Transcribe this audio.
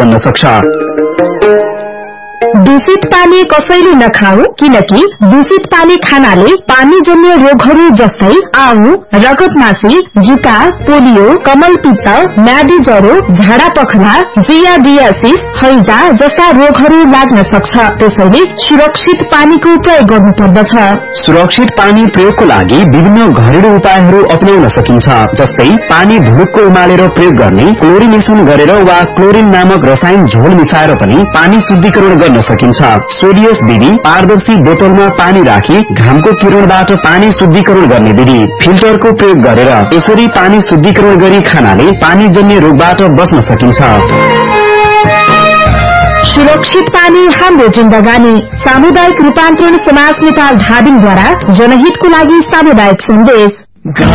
बन्न सक्छ। दूषित पानी कसैले नखाऊ, किनकि दूषित पानी खानाले पानीजन्य रोगहरू जस्तै आउँ, रगतमासी, जुका, पोलियो, कमलपित्त, म्यादी ज्वरो, झाडा पखला, जियाडियासिस, हैजा जस्ता रोगहरू लाग्न सक्छ। त्यसैले सुरक्षित पानीको प्रयोग गर्नुपर्दछ। सुरक्षित पानी प्रयोगको लागि विभिन्न घरेलु उपायहरू अपनाउन सकिन्छ, जस्तै पानी धुलुक्क उमालेर प्रयोग गर्ने, क्लोरिनेसन गरेर वा क्लोरिन नामक रसायन झोल मिसाएर पनि पानी शुद्धिकरण गर्न सकिन्छ। सोडियस विधि, पारदर्शी बोतलमा पानी राखी घामको किरणबाट पानी शुद्धिकरण गर्ने विधि, फिल्टरको प्रयोग गरेर यसरी पानी शुद्धिकरण गरी खानाले पानीजन्य रोगबाट बच्न सकिन्छ। सुरक्षित पानी हाम्रो जिन्दगानी। सामुदायिक रूपान्तरण समाज नेपाल धादिङद्वारा जनहितको लागि सामुदायिक सन्देश।